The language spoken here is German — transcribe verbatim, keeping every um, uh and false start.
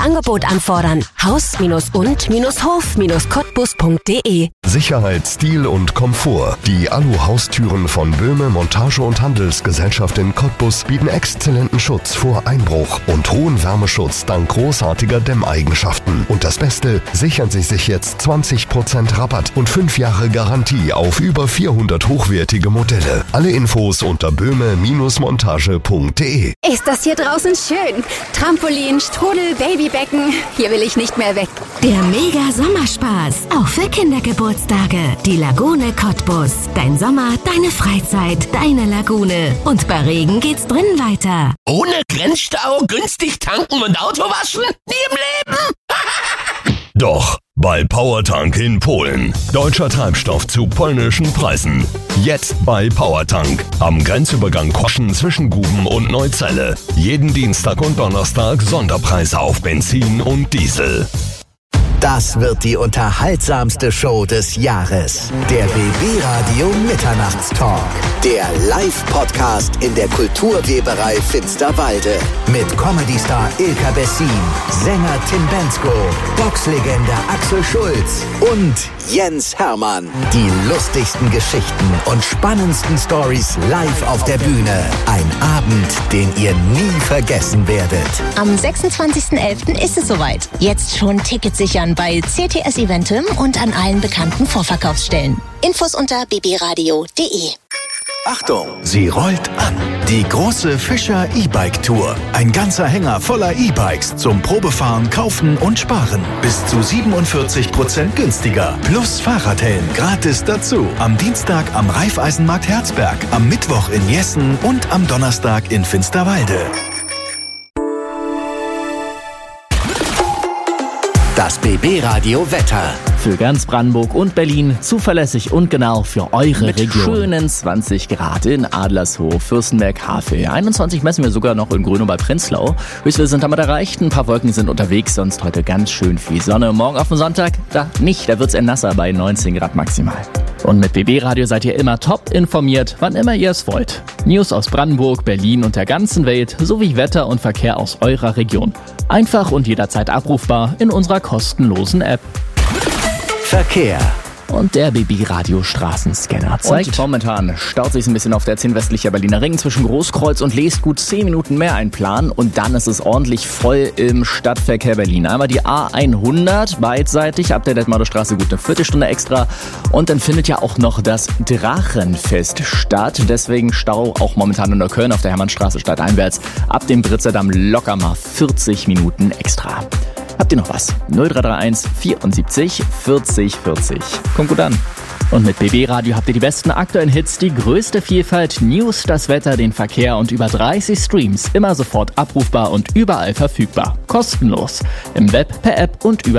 Angebot anfordern. Haus- und Hof Cottbus punkt de. Sicherheit, Stil und Komfort. Die Alu-Haustüren von Böhme Montage- und Handelsgesellschaft in Cottbus bieten exzellenten Schutz vor Einbruch und hohen Wärmeschutz dank großartiger Dämmeigenschaften. Und das Beste, sichern Sie sich jetzt zwanzig Prozent Rabatt und fünf Jahre Garantie auf über vierhundert hochwertige Modelle. Alle Infos unter böhme Montage punkt de. Ist das hier draußen schön? Trampolin, Strudel, Babybecken. Hier will ich nicht mehr weg. Der Mega-Sommerspaß. Auch für Kindergeburtstage. Die Lagune Cottbus. Dein Sommer, deine Freizeit, deine Lagune. Und bei Regen geht's drin weiter. Ohne Grenzstau, günstig tanken und Auto waschen? Nie im Leben! Doch, bei Powertank in Polen. Deutscher Treibstoff zu polnischen Preisen. Jetzt bei Powertank. Am Grenzübergang Koschen zwischen Guben und Neuzelle. Jeden Dienstag und Donnerstag Sonderpreise auf Benzin und Diesel. Das wird die unterhaltsamste Show des Jahres. Der B B-Radio Mitternachtstalk. Der Live-Podcast in der Kulturweberei Finsterwalde. Mit Comedy-Star Ilka Bessin, Sänger Tim Bendzko, Boxlegende Axel Schulz und Jens Hermann. Die lustigsten Geschichten und spannendsten Stories live auf der Bühne. Ein Abend, den ihr nie vergessen werdet. Am sechsundzwanzigsten elften ist es soweit. Jetzt schon Tickets sichern bei C T S Eventim und an allen bekannten Vorverkaufsstellen. Infos unter b b radio punkt de. Achtung, sie rollt an. Die große Fischer E-Bike Tour. Ein ganzer Hänger voller E-Bikes zum Probefahren, Kaufen und Sparen. Bis zu siebenundvierzig Prozent günstiger. Plus Fahrradhelm gratis dazu. Am Dienstag am Raiffeisenmarkt Herzberg, am Mittwoch in Jessen und am Donnerstag in Finsterwalde. Das B B-Radio Wetter. Für ganz Brandenburg und Berlin zuverlässig und genau für eure Mit Region. Schönen zwanzig Grad in Adlershof, Fürstenberg, Havel. einundzwanzig messen wir sogar noch in Grünau bei Prenzlau. Höchstwerte sind damit erreicht, ein paar Wolken sind unterwegs, sonst heute ganz schön viel Sonne. Morgen auf dem Sonntag, da nicht, da wird's eher nasser bei neunzehn Grad maximal. Und mit B B-Radio seid ihr immer top informiert, wann immer ihr es wollt. News aus Brandenburg, Berlin und der ganzen Welt, sowie Wetter und Verkehr aus eurer Region. Einfach und jederzeit abrufbar in unserer kostenlosen App. Verkehr. Und der B B-Radio Straßenscanner zeigt. Und momentan staut sich ein bisschen auf der zehn westlicher Berliner Ring zwischen Großkreuz und Leest gut zehn Minuten mehr einplanen. Und dann ist es ordentlich voll im Stadtverkehr Berlin. Einmal die A hundert beidseitig ab der Detmolder Straße gut eine Viertelstunde extra. Und dann findet ja auch noch das Drachenfest statt. Deswegen Stau auch momentan in Neukölln auf der Hermannstraße stadteinwärts. Ab dem Britzer locker mal vierzig Minuten extra. Habt ihr noch was? null drei drei eins vierundsiebzig vierzig vierzig. Kommt gut an. Und mit B B-Radio habt ihr die besten aktuellen Hits, die größte Vielfalt, News, das Wetter, den Verkehr und über dreißig Streams. Immer sofort abrufbar und überall verfügbar. Kostenlos. Im Web, per App und über